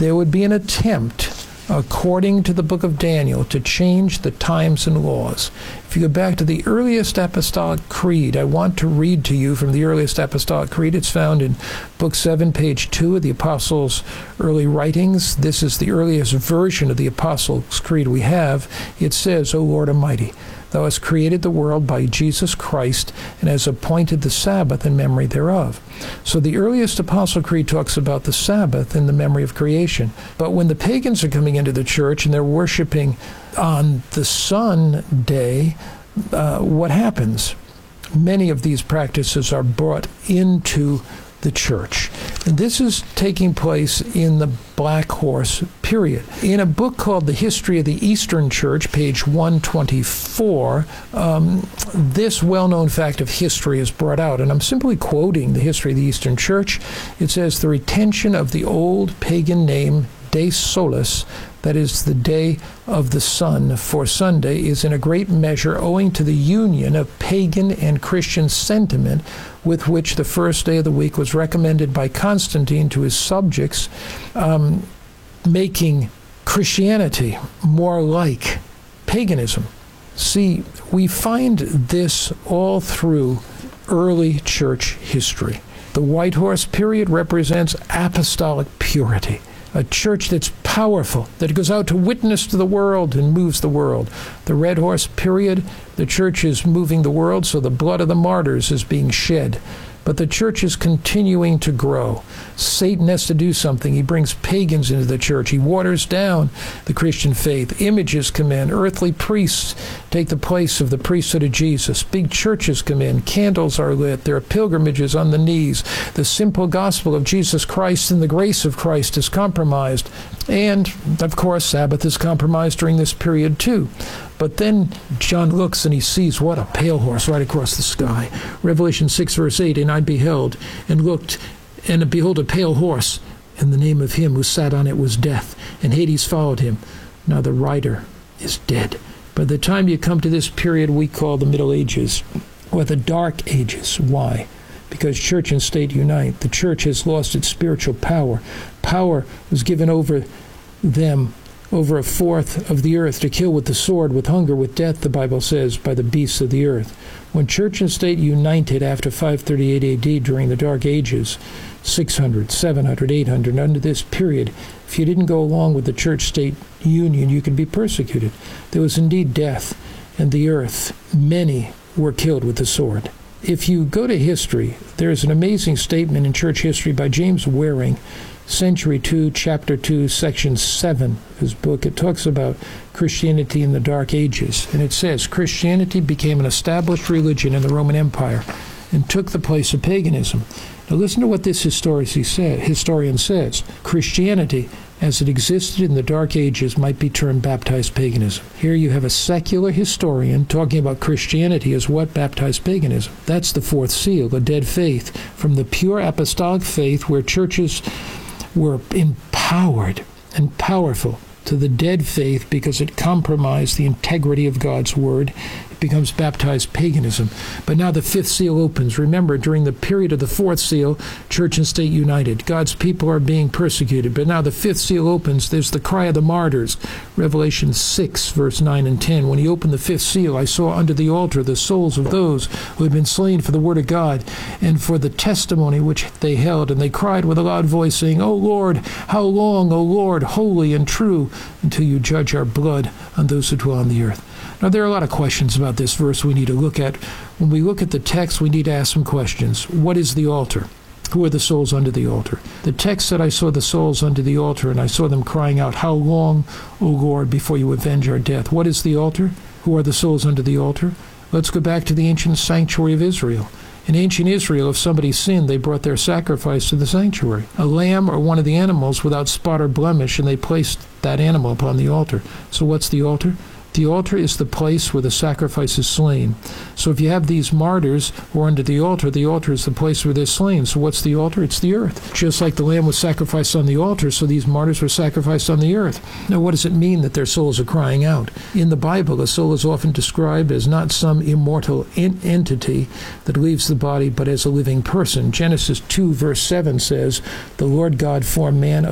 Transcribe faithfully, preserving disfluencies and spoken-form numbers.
there would be an attempt, according to the book of Daniel, to change the times and laws. If you go back to the earliest apostolic creed, I want to read to you from the earliest apostolic creed. It's found in book seven, page two of the Apostles' early writings. This is the earliest version of the Apostles' creed we have. It says, O Lord Almighty, Thou hast created the world by Jesus Christ and has appointed the Sabbath in memory thereof. So the earliest Apostle Creed talks about the Sabbath in the memory of creation. But when the pagans are coming into the church and they're worshiping on the sun day, uh, what happens? Many of these practices are brought into the church. And this is taking place in the Black Horse period. In a book called The History of the Eastern Church, page one twenty-four, um, this well-known fact of history is brought out. And I'm simply quoting the history of the Eastern Church. It says, the retention of the old pagan name De Solis, that is the day of the sun, for Sunday, is in a great measure owing to the union of pagan and Christian sentiment with which the first day of the week was recommended by Constantine to his subjects, um, making Christianity more like paganism. See, we find this all through early church history. The White Horse period represents apostolic purity. A church that's powerful, that goes out to witness to the world and moves the world. The Red Horse period, the church is moving the world, so the blood of the martyrs is being shed. But the church is continuing to grow. Satan has to do something. He brings pagans into the church. He waters down the Christian faith. Images come in. Earthly priests take the place of the priesthood of Jesus. Big churches come in. Candles are lit. There are pilgrimages on the knees. The simple gospel of Jesus Christ and the grace of Christ is compromised. And, of course, Sabbath is compromised during this period, too. But then John looks and he sees, what, a pale horse right across the sky. Revelation six, verse eight, and I beheld and looked, and behold, a pale horse, and the name of him who sat on it was Death, and Hades followed him. Now the rider is dead. By the time you come to this period we call the Middle Ages, or the Dark Ages. Why? Because church and state unite. The church has lost its spiritual power. Power was given over them, over a fourth of the earth, to kill with the sword, with hunger, with death, the Bible says, by the beasts of the earth. When church and state united after five thirty-eight A D during the Dark Ages, six hundred, seven hundred, eight hundred, under this period, if you didn't go along with the church-state union, you could be persecuted. There was indeed death, and the earth, many were killed with the sword. If you go to history, there is an amazing statement in church history by James Waring, Century two, Chapter two, Section seven of his book. It talks about Christianity in the Dark Ages. And it says, Christianity became an established religion in the Roman Empire and took the place of paganism. Now listen to what this historian says. Christianity, as it existed in the Dark Ages, might be termed baptized paganism. Here you have a secular historian talking about Christianity as what? Baptized paganism. That's the fourth seal, a dead faith. From the pure apostolic faith where churches were empowered and powerful, to the dead faith because it compromised the integrity of God's word. It becomes baptized paganism. But now the fifth seal opens. Remember, during the period of the fourth seal, church and state united. God's people are being persecuted. But now the fifth seal opens. There's the cry of the martyrs. Revelation six, verse nine and ten. When he opened the fifth seal, I saw under the altar the souls of those who had been slain for the word of God and for the testimony which they held. And they cried with a loud voice, saying, O Lord, how long, O Lord, holy and true, until you judge our blood on those who dwell on the earth. Now, there are a lot of questions about this verse we need to look at. When we look at the text, we need to ask some questions. What is the altar? Who are the souls under the altar? The text said, I saw the souls under the altar, and I saw them crying out, How long, O Lord, before you avenge our death? What is the altar? Who are the souls under the altar? Let's go back to the ancient sanctuary of Israel. In ancient Israel, if somebody sinned, they brought their sacrifice to the sanctuary, a lamb or one of the animals without spot or blemish, and they placed that animal upon the altar. So what's the altar? The altar is the place where the sacrifice is slain. So if you have these martyrs who are under the altar, the altar is the place where they're slain. So what's the altar? It's the earth. Just like the lamb was sacrificed on the altar, so these martyrs were sacrificed on the earth. Now, what does it mean that their souls are crying out? In the Bible, a soul is often described as not some immortal en- entity that leaves the body, but as a living person. Genesis two, verse seven says, The Lord God formed man